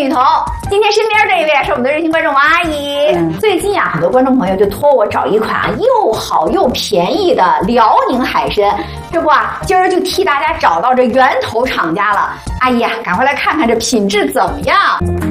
雨桐。今天身边这一位是我们的热心观众王阿姨。最近很多观众朋友就托我找一款又好又便宜的辽宁海参，这不今儿就替大家找到这源头厂家了。阿姨赶快来看看这品质怎么样。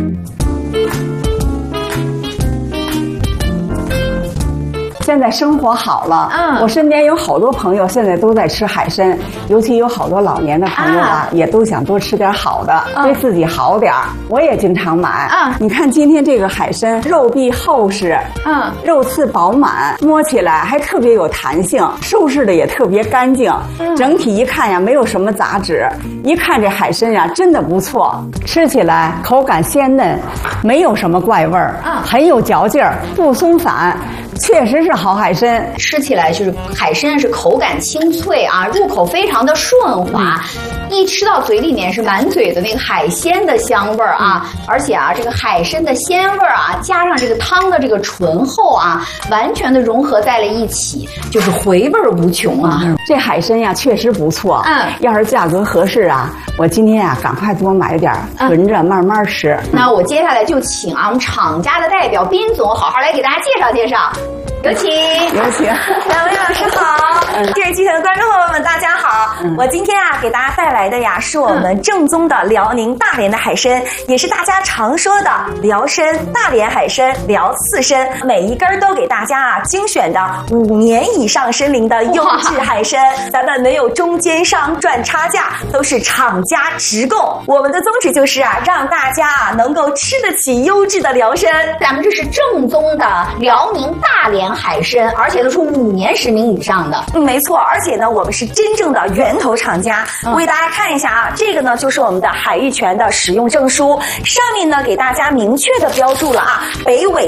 现在生活好了，我身边有好多朋友现在都在吃海参，尤其有好多老年的朋友也都想多吃点好的，对自己好点。我也经常买。你看今天这个海参，肉壁厚实，肉刺饱满，摸起来还特别有弹性，收拾的也特别干净，整体一看没有什么杂质。一看这海参真的不错，吃起来口感鲜嫩，没有什么怪味儿，很有嚼劲儿，不松散。确实是好海参， 吃起来就是海参是口感清脆入口非常的顺滑，一吃到嘴里面是满嘴的那个海鲜的香味儿而且这个海参的鲜味儿加上这个汤的这个醇厚完全的融合在了一起，就是回味无穷这海参确实不错，要是价格合适我今天赶快多买点，囤着慢慢吃。 那我接下来就请我们厂家的代表彬总好好来给大家介绍介绍。有请， 有请。 两位老师好，电视机前的观众朋友们大家好。我今天给大家带来的是我们正宗的辽宁大连的海参，也是大家常说的辽参、大连海参、辽刺参，每一根都给大家精选的5年以上参龄的优质海参，咱们没有中间商赚差价，都是厂家直供。我们的宗旨就是让大家能够吃得起优质的辽参。 咱们这是正宗的辽宁大连海参，而且都是5年实名以上的。 没错，而且呢，我们是真正的源头厂家。我给大家看一下这个呢就是我们的海域权的使用证书，上面呢给大家明确的标注了北纬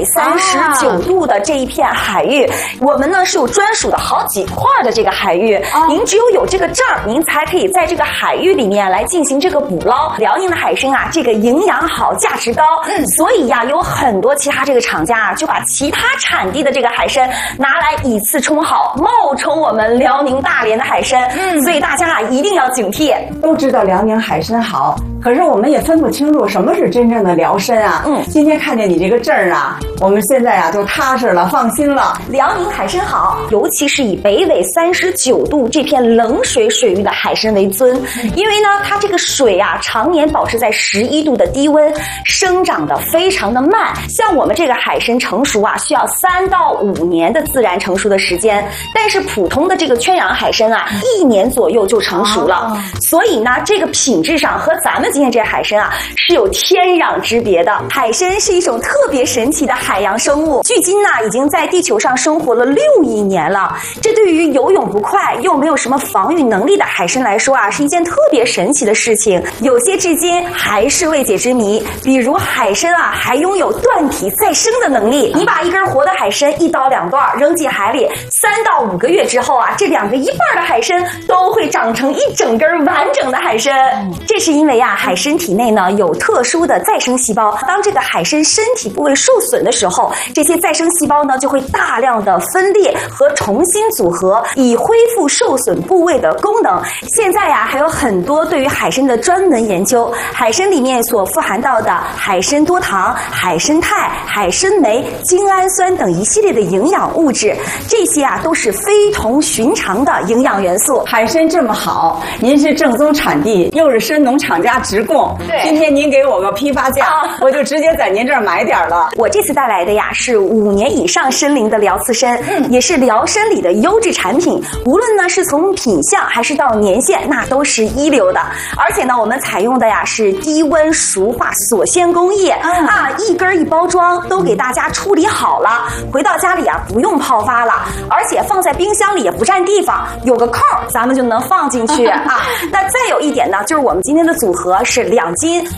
39度的这一片海域，我们呢是有专属的好几块的这个海域，您只有这个证，您才可以在这个海域里面来进行这个捕捞。辽宁的海参这个营养好，价值高，所以有很多其他这个厂家就把其他产地的这个海参拿来以次充好，冒充我们辽宁大连的海参，所以大家一定要警惕。 都知道辽宁海参好，可是我们也分不清楚什么是真正的辽参今天看见你这个证我们现在就踏实了，放心了。 辽宁海参好，尤其是以北纬39度这片冷水水域的海参为尊，因为呢它这个水常年保持在11度的低温，生长的非常的慢。像我们这个海参成熟需要3到5年的自然成熟的时间，但是普通的这个圈养海参1年左右就成熟了，所以呢这个品质上和咱们今天这海参是有天壤之别的。海参是一种特别神奇的海洋生物，距今已经在地球上生活了6亿年了。这对于游泳不快又没有什么防御能力的海参来说是一件特别神奇的事情，有些至今还是未解之谜。比如海参还拥有断体再生的能力，你把一根活的海参1刀2断扔进海里，3到5个月之后这2个1半的海参都会长成一整根完整的海参。这是因为海参体内呢有特殊的再生细胞，当这个海参身体部位受损的时候，这些再生细胞呢就会大量的分裂和重新组合，以恢复受损部位的功能。现在还有很多对于海参的专门研究，海参里面所富含到的海参多糖、海参肽、海参酶、精氨酸等一系列的营养物质，这些都是非同寻常的营养元素。 海参这么好，您是正宗产地，又是参农厂家直供， 对， 今天您给我个批发价，我就直接在您这儿买点了。 我这次带来的是5年以上参龄的辽刺参，也是辽参里的优质产品，无论呢是从品相还是到年限，那都是一流的。而且呢我们采用的是低温熟化锁鲜工艺一根一包装都给大家处理好了，回到家里不用泡发了，而且放在冰箱里也不占地方，有个扣咱们就能放进去那再有一点呢，就是我们今天的组合是2斤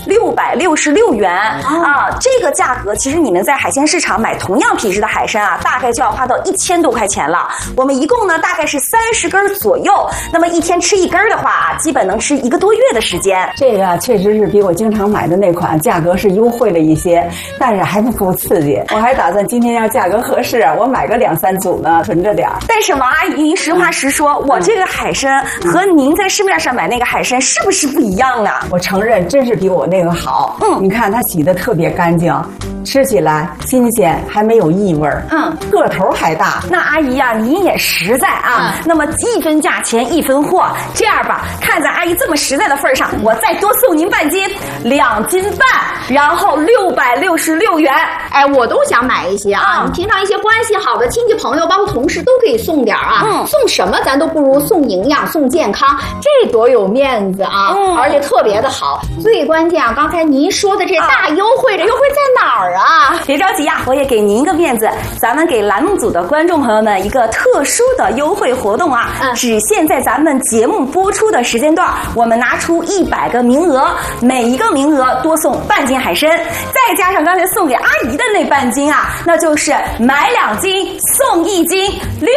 666元这个价格其实你们在海鲜市场买同样品质的海参大概就要花到1000多块钱了。我们一共呢大概是30根左右，那么一天吃1根的话基本能吃1个多月的时间。 这个确实是比我经常买的那款价格是优惠了一些，但是还不够刺激。我还打算今天要价格合适我买个2、3组呢，存着点儿。 但是王阿姨，您实话实说，我这个海参和您在市面上买那个海参是不是不一样啊？ 我承认，真是比我那个好。你看它洗得特别干净，吃起来新鲜，还没有异味儿。个头还大。 那阿姨呀，您也实在啊。那么1分价钱1分货，这样吧，看在阿姨这么实在的份上，我再多送您半斤，2斤半，然后666元。 哎，我都想买一些啊！你平常一些关系好的亲戚朋友，包括同事都可以送点啊。送什么咱都不如送营养、送健康，这多有面子啊！而且特别的好。最关键啊，刚才您说的这大优惠，这优惠在哪儿啊？ 别着急呀，我也给您一个面子，咱们给栏目组的观众朋友们一个特殊的优惠活动啊！只限在咱们节目播出的时间段，我们拿出100个名额，每一个名额多送半斤海参，再加上刚才送给阿姨的那半斤啊，那就是买2斤送1斤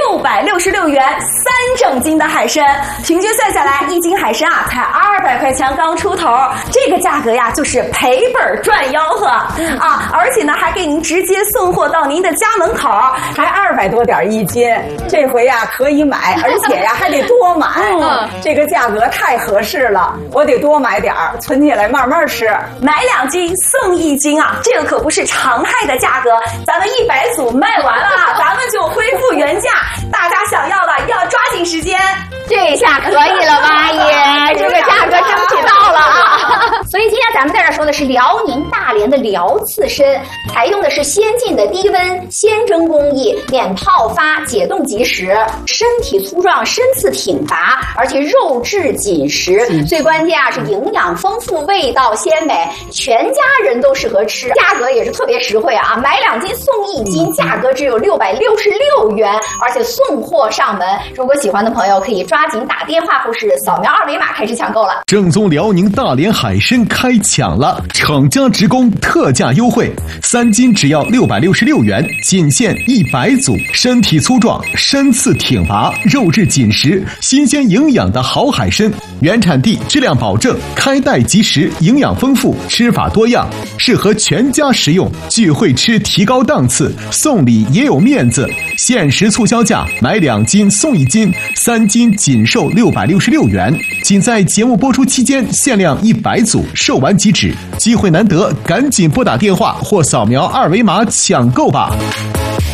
，666元3整斤的海参，平均算下来1斤海参啊才200块钱刚出头，这个价格呀就是赔本赚吆喝啊！而且呢还给您直接送货到您的家门口， 还200多点1斤，这回呀可以买，而且呀还得多买。这个价格太合适了，我得多买点儿，存起来慢慢吃。 买2斤送1斤啊，这个可不是常态的价格，咱们100组卖完了，咱们就恢复原价，大家想要的要抓紧时间。 这下可以了吧，阿姨？这个价格争取到了啊！所以今天咱们在这说的是辽宁大连的辽刺参，采用的是先进的低温鲜蒸工艺，免泡发，解冻即食，身体粗壮，身次挺拔，而且肉质紧实。最关键啊是营养丰富，味道鲜美，全家人都适合吃，价格也是特别实惠啊！买2斤送1斤，价格只有666元，而且送货上门。如果喜欢的朋友可以抓紧打电话或是扫描2维码开始抢购了。 正宗辽宁大连海参开抢了，厂家直供特价优惠，3斤只要666元，仅限100组，身体粗壮，身次挺拔，肉质紧实，新鲜营养的好海参，原产地，质量保证，开袋即食，营养丰富，吃法多样，适合全家食用，聚会吃提高档次，送礼也有面子。限时促销价，买2斤送1斤，3斤仅售666元，仅在节目播出期间限量100组，售完即止，机会难得，赶紧拨打电话或扫描2维码抢购吧。